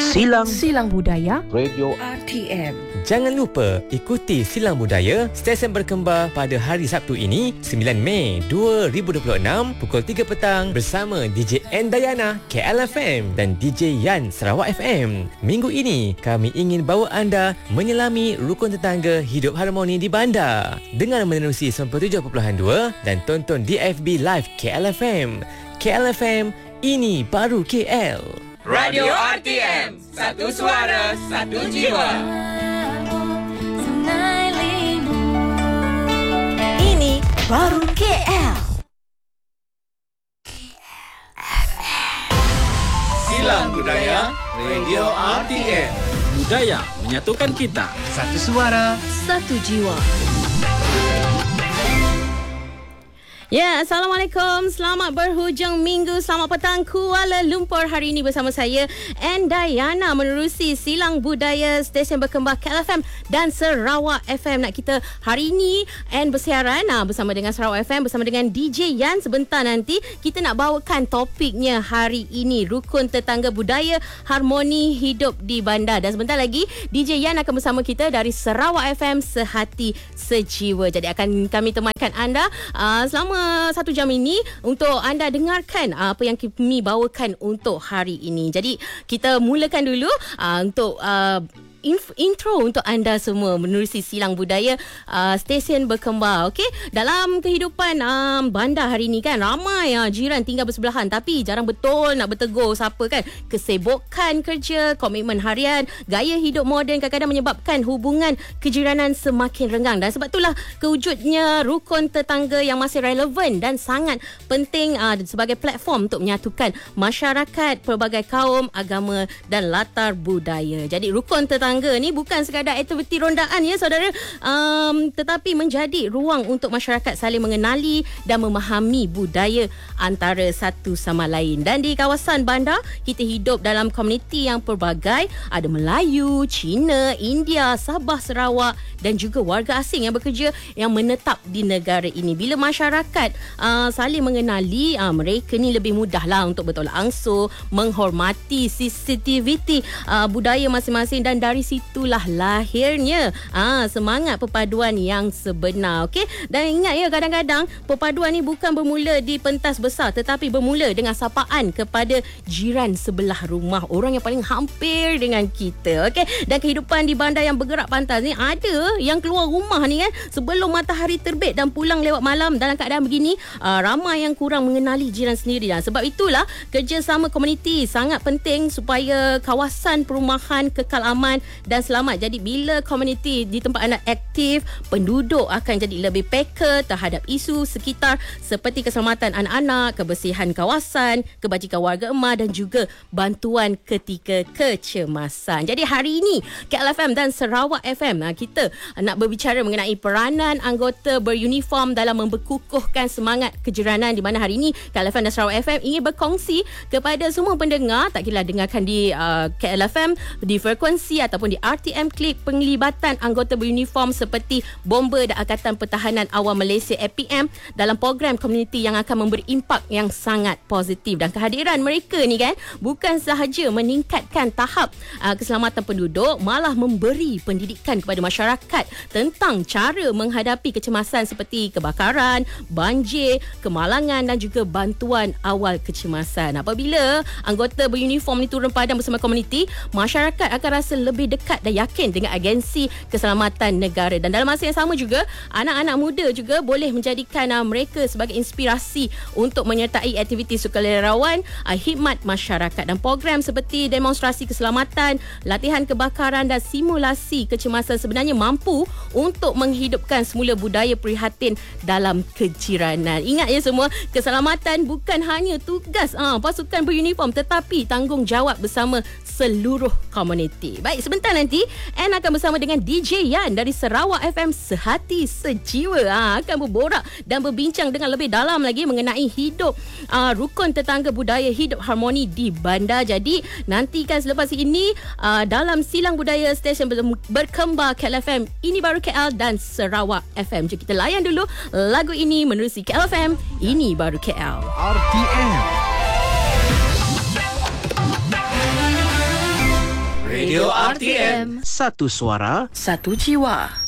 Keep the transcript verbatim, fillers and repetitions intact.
Silang Silang Budaya Radio R T M. Jangan lupa ikuti Silang Budaya stesen berkembar pada hari Sabtu ini sembilan Mei dua ribu dua puluh enam pukul tiga petang bersama D J N Dayana K L F M dan D J Yan Sarawak F M. Minggu ini kami ingin bawa anda menyelami rukun tetangga hidup harmoni di bandar dengan menerusi sembilan puluh tujuh perpuluhan dua dan tonton D F B Live K L F M. K L F M, ini baru K L. Radio R T M, satu suara, satu jiwa. Ini baru K L. Silang Budaya, Radio R T M. Budaya menyatukan kita. Satu suara, Satu jiwa. Ya, Assalamualaikum. Selamat berhujung minggu. Selamat petang Kuala Lumpur. Hari ini bersama saya N Dayana menerusi Silang Budaya stesen berkembar K L F M dan Sarawak F M. Nak kita hari ini N bersiaran nah, bersama dengan Sarawak F M, bersama dengan D J Yan. Sebentar nanti kita nak bawakan topiknya hari ini, Rukun Tetangga Budaya Harmoni Hidup di Bandar. Dan sebentar lagi D J Yan akan bersama kita dari Sarawak F M, Sehati Sejiwa. Jadi akan kami temankan anda uh, selama satu jam ini untuk anda dengarkan apa yang kami bawakan untuk hari ini. Jadi kita mulakan dulu uh, untuk uh, intro untuk anda semua menerusi Silang Budaya uh, stesen berkembar. Okey, dalam kehidupan um, bandar hari ni kan ramai uh, jiran tinggal bersebelahan tapi jarang betul nak bertegur siapa kan. Kesibukan kerja, komitmen harian, gaya hidup moden kadang-kadang menyebabkan hubungan kejiranan semakin renggang. Dan sebab itulah kewujudnya rukun tetangga yang masih relevan dan sangat penting uh, sebagai platform untuk menyatukan masyarakat pelbagai kaum, agama dan latar budaya. Jadi rukun tetangga ni bukan sekadar aktiviti rondaan ya saudara, um, tetapi menjadi ruang untuk masyarakat saling mengenali dan memahami budaya antara satu sama lain. Dan di kawasan bandar kita hidup dalam komuniti yang pelbagai, ada Melayu, Cina, India, Sabah, Sarawak dan juga warga asing yang bekerja yang menetap di negara ini. Bila masyarakat uh, saling mengenali, uh, mereka ni lebih mudahlah untuk bertolak ansur, menghormati sensitiviti uh, budaya masing-masing, dan dari situlah lahirnya ah semangat perpaduan yang sebenar. Okey, dan ingat ya, kadang-kadang perpaduan ni bukan bermula di pentas besar tetapi bermula dengan sapaan kepada jiran sebelah rumah, orang yang paling hampir dengan kita. Okey, dan kehidupan di bandar yang bergerak pantas ni, ada yang keluar rumah ni kan sebelum matahari terbit dan pulang lewat malam. Dalam keadaan begini ah, ramai yang kurang mengenali jiran sendiri. Dan sebab itulah kerjasama komuniti sangat penting supaya kawasan perumahan kekal aman dan selamat. Jadi bila komuniti di tempat anda aktif, penduduk akan jadi lebih peka terhadap isu sekitar seperti keselamatan anak-anak, kebersihan kawasan, kebajikan warga emah dan juga bantuan ketika kecemasan. Jadi hari ini K L F M dan Sarawak F M kita nak berbicara mengenai peranan anggota beruniform dalam memperkukuhkan semangat kejiranan, di mana hari ini K L F M dan Sarawak F M ingin berkongsi kepada semua pendengar, tak kira dengarkan di uh, K L F M, di frekuensi ataupun di R T M Klik, penglibatan anggota beruniform seperti Bomber dan Angkatan Pertahanan Awam Malaysia A P M dalam program komuniti yang akan memberi impak yang sangat positif. Dan kehadiran mereka ni kan bukan sahaja meningkatkan tahap uh, keselamatan penduduk, malah memberi pendidikan kepada masyarakat tentang cara menghadapi kecemasan seperti kebakaran, banjir, kemalangan dan juga bantuan awal kecemasan. Apabila anggota beruniform ni turun padang bersama komuniti, masyarakat akan rasa lebih dekat dan yakin dengan agensi keselamatan negara. Dan dalam masa yang sama juga, anak-anak muda juga boleh menjadikan uh, mereka sebagai inspirasi untuk menyertai aktiviti sukarelawan, uh, khidmat masyarakat dan program seperti demonstrasi keselamatan, latihan kebakaran dan simulasi kecemasan sebenarnya mampu untuk menghidupkan semula budaya prihatin dalam kejiranan. Ingat ya semua, keselamatan bukan hanya tugas uh, pasukan beruniform tetapi tanggungjawab bersama seluruh komuniti. Baik, sebentar nanti Anne akan bersama dengan D J Yan dari Sarawak F M, Sehati Sejiwa ha, akan berborak dan berbincang dengan lebih dalam lagi mengenai hidup uh, rukun tetangga budaya hidup harmoni di bandar. Jadi nantikan selepas ini uh, dalam Silang Budaya stesen berkembar K L F M, ini baru K L dan Sarawak F M. Jom kita layan dulu lagu ini menerusi K L F M, ini baru K L. R T M Radio R T M. Satu suara, Satu jiwa.